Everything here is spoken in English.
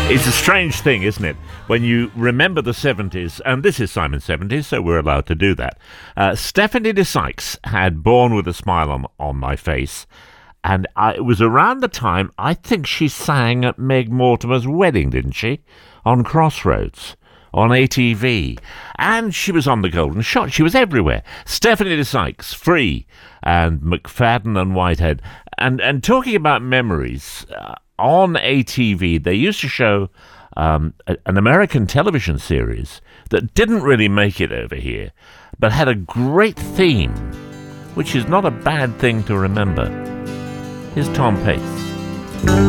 It's a strange thing, isn't it, when you remember the 70s, and this is Simon 70s, so we're allowed to do that. Stephanie de Sykes had Born with a Smile on My Face, and it was around the time, I think she sang at Meg Mortimer's wedding, didn't she? On Crossroads, on ATV. And she was on The Golden Shot. She was everywhere. Stephanie de Sykes, Free, and McFadden and Whitehead. And talking about memories, on ATV, they used to show an American television series that didn't really make it over here, but had a great theme, which is not a bad thing to remember. Here's Tom Pace.